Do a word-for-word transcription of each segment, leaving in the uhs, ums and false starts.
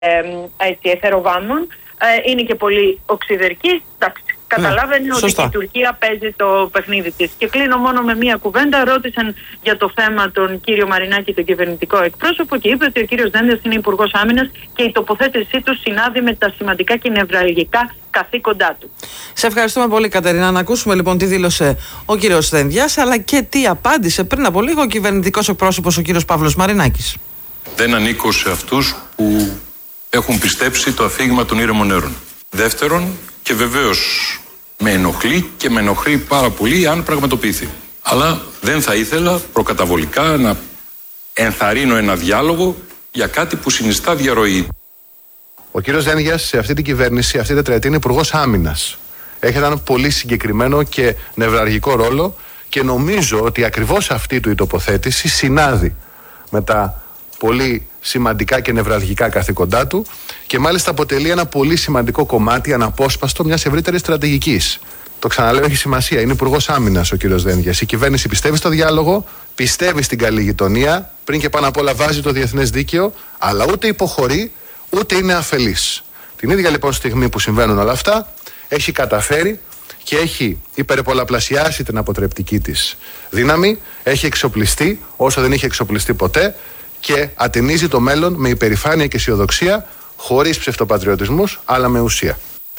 εθεροβάμων. Είναι και πολύ οξυδερκής. Εντάξει, καταλάβαινε ναι, ότι και η Τουρκία παίζει το παιχνίδι της. Και κλείνω μόνο με μία κουβέντα. Ρώτησαν για το θέμα τον κύριο Μαρινάκη, τον κυβερνητικό εκπρόσωπο, και είπε ότι ο κύριος Δένδιας είναι υπουργός άμυνας και η τοποθέτησή του συνάδει με τα σημαντικά και νευραλγικά καθήκοντά του. Σε ευχαριστούμε πολύ, Κατερίνα. Να ακούσουμε λοιπόν τι δήλωσε ο κύριος Δένδιας, αλλά και τι απάντησε πριν από λίγο ο κυβερνητικός εκπρόσωπος, ο κύριος Παύλος Μαρινάκης. Δεν ανήκω σε αυτούς που έχουν πιστέψει το αφήγημα των ήρεμων νερών. Δεύτερον, και βεβαίως με ενοχλεί και με ενοχλεί πάρα πολύ αν πραγματοποιηθεί. Αλλά δεν θα ήθελα προκαταβολικά να ενθαρρύνω ένα διάλογο για κάτι που συνιστά διαρροή. Ο κύριος Δένδιας σε αυτή την κυβέρνηση, αυτή την τετραετία, είναι υπουργός άμυνας. Έχει έναν πολύ συγκεκριμένο και νευραλγικό ρόλο και νομίζω ότι ακριβώς αυτή του η τοποθέτηση συνάδει με τα πολύ σημαντικά και νευραλγικά καθήκοντά του και μάλιστα αποτελεί ένα πολύ σημαντικό κομμάτι, αναπόσπαστο μιας ευρύτερης στρατηγικής. Το ξαναλέω, έχει σημασία. Είναι υπουργός άμυνας ο κύριος Δένδιας. Η κυβέρνηση πιστεύει στο διάλογο, πιστεύει στην καλή γειτονία, πριν και πάνω απ' όλα βάζει το διεθνές δίκαιο, αλλά ούτε υποχωρεί ούτε είναι αφελής. Την ίδια λοιπόν στιγμή που συμβαίνουν όλα αυτά, έχει καταφέρει και έχει υπερπολαπλασιάσει την αποτρεπτική της δύναμη, έχει εξοπλιστεί όσο δεν είχε εξοπλιστεί ποτέ και ατενίζει το μέλλον με υπερηφάνεια και αισιοδοξία, χωρίς ψευτοπατριωτισμούς, αλλά με ουσία.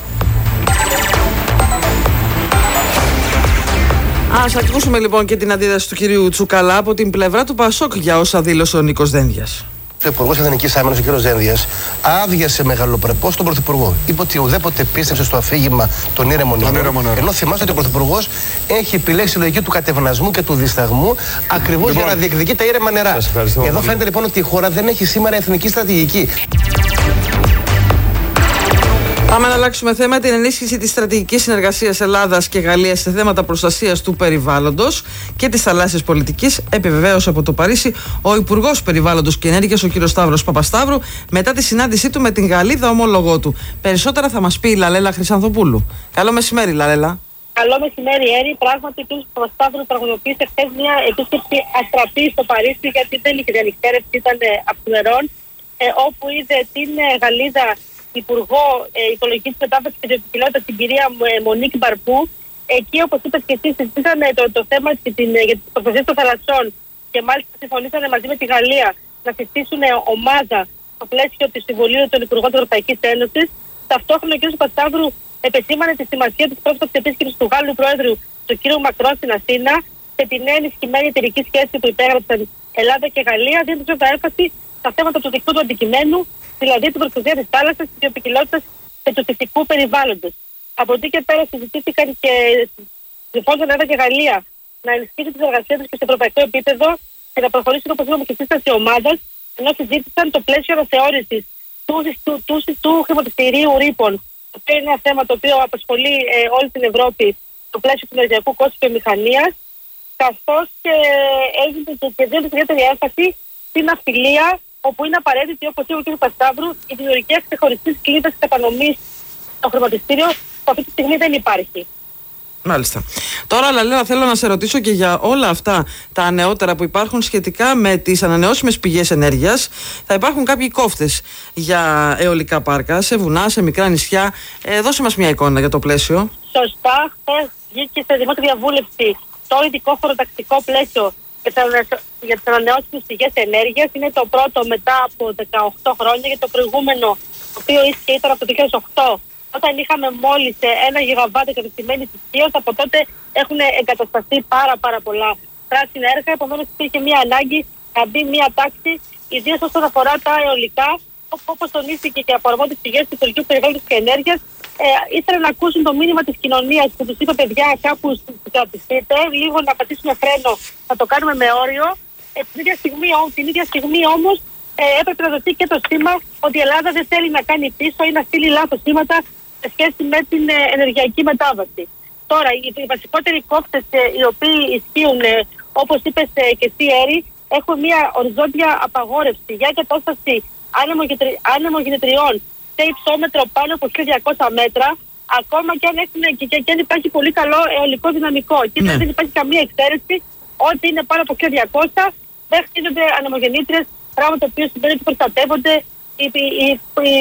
Ας ακούσουμε λοιπόν και την αντίδραση του κυρίου Τσουκαλά από την πλευρά του Πασόκ για όσα δήλωσε ο Νίκος Δένδιας. Ο Υπουργός Εθνικής Άμυνας, ο κ. Δένδιας, άδειασε μεγαλοπρεπώς τον Πρωθυπουργό. Είπε ότι ουδέποτε πίστεψε στο αφήγημα των ήρεμων νερών. Ενώ θυμάστε ότι ο Πρωθυπουργός έχει επιλέξει τη λογική του κατευνασμού και του δισταγμού ακριβώς λοιπόν, για να διεκδικεί τα ήρεμα νερά. Εδώ φαίνεται λοιπόν ότι η χώρα δεν έχει σήμερα εθνική στρατηγική. Πάμε να αλλάξουμε θέμα. Την ενίσχυση της στρατηγικής συνεργασίας Ελλάδας και Γαλλίας σε θέματα προστασίας του περιβάλλοντος και της θαλάσσιας πολιτικής επιβεβαίωσε από το Παρίσι ο Υπουργός Περιβάλλοντος και Ενέργειας, ο κ. Σταύρος Παπασταύρου, μετά τη συνάντησή του με την Γαλλίδα ομόλογό του. Περισσότερα θα μας πει η Λαλέλα Χρυσανθοπούλου. Καλό μεσημέρι, Λαλέλα. Καλό μεσημέρι, Έρη. Πράγματι, ο κ. Παπασταύρου πραγματοποίησε χθες μια επίσκεψη αστραπή στο Παρίσι, γιατί δεν είχε διανυκτέρευση, ήταν αυθημερών, ε, όπου είδε την Γαλλίδα Υπουργό ε, Οικολογικής Μετάβασης και Βιοποικιλότητας, την κυρία Μονίκ Μπαρπού. Εκεί, όπως είπες και εσύ, συζήτησαν το, το θέμα την, για τις προστασίες των θαλασσών και μάλιστα συμφωνήσαν μαζί με τη Γαλλία να συστήσουν ομάδα στο πλαίσιο του Συμβουλίου των Υπουργών της Ευρωπαϊκής Ένωσης. Ταυτόχρονα, ο κ. Παπασταύρου επεσήμανε τη σημασία της πρόσφατης επίσκεψης του Γάλλου Πρόεδρου, του κ. Μακρόν, στην Αθήνα και την ενισχυμένη εταιρική σχέση που υπέγραψαν Ελλάδα και Γαλλία, δίνοντας έμφαση στα θέματα του δικτύου του αντικειμένου, δηλαδή την προστασία της θάλασσας, της βιοποικιλότητας και του φυσικού περιβάλλοντος. Από εκεί και πέρα συζητήθηκαν και συμφώνησαν Ελλάδα και Γαλλία να ενισχύσουν τις εργασίες τους και σε ευρωπαϊκό επίπεδο και να προχωρήσουν, όπως είπαμε, και σύσταση ομάδας, ενώ συζήτησαν το πλαίσιο αναθεώρησης του, του, του, του, του χρηματιστηρίου ρήπων. Αυτό είναι ένα θέμα το οποίο απασχολεί ε, όλη την Ευρώπη στο πλαίσιο του ενεργειακού κόστου και μηχανίας, καθώς και έγινε και δίνεται ιδιαίτερη έμφαση στην ναυτιλία, όπου είναι απαραίτητη, όπως είπε ο κ. Παπασταύρου, η δημιουργία ξεχωριστής κλίδας κατανομής στο χρηματιστήριο, που αυτή τη στιγμή δεν υπάρχει. Μάλιστα. Τώρα, Λαλέλα, θέλω να σε ρωτήσω και για όλα αυτά τα νεότερα που υπάρχουν σχετικά με τις ανανεώσιμες πηγές ενέργειας. Θα υπάρχουν κάποιοι κόφτες για αιωλικά πάρκα, σε βουνά, σε μικρά νησιά. Ε, δώσε μας μια εικόνα για το πλαίσιο. Σωστά. Χθες βγήκε σε δημόσια διαβούλευση το ειδικό χωροτακτικό πλαίσιο για τις ανανεώσιμες πηγές ενέργειας. Είναι το πρώτο μετά από δεκαοκτώ χρόνια, για το προηγούμενο, το οποίο ίσχυε ήταν από το δύο χιλιάδες οκτώ, όταν είχαμε μόλις ένα γιγαβάτ εγκαταστημένης ισχύως. Από τότε έχουν εγκατασταθεί πάρα πάρα πολλά πράσινα έργα. Επομένως υπήρχε μια ανάγκη να μπει μια τάξη, ιδίως όσον αφορά τα αιωλικά, όπως τονίστηκε και από αρμόδιες πηγές του Υπουργείου Περιβάλλοντος και Ενέργειας. Ε, ήθελαν να ακούσουν το μήνυμα της κοινωνίας που τους είπε: παιδιά, κάπου κρατηθείτε, λίγο να πατήσουμε φρένο, να το κάνουμε με όριο. Ε, την, ίδια στιγμή, την ίδια στιγμή όμως ε, έπρεπε να δοθεί και το σήμα ότι η Ελλάδα δεν θέλει να κάνει πίσω ή να στείλει λάθος σήματα σε σχέση με την ε, ενεργειακή μετάβαση. Τώρα, οι, οι βασικότεροι κόφτες ε, οι οποίοι ισχύουν, ε, όπως είπες ε, και εσύ, Έρη, έχουν μια οριζόντια απαγόρευση για εγκατάσταση άνεμογεννητριών σε υψόμετρο πάνω από χίλια διακόσια μέτρα, ακόμα και αν, έχουν, και, και, και αν υπάρχει πολύ καλό αιωλικό δυναμικό. Και ναι. Δεν υπάρχει καμία εξαίρεση, ότι είναι πάνω από χίλια διακόσια δεν χτίζονται ανεμογεννήτριες, πράγμα το οποίο σημαίνει ότι προστατεύονται η, η, η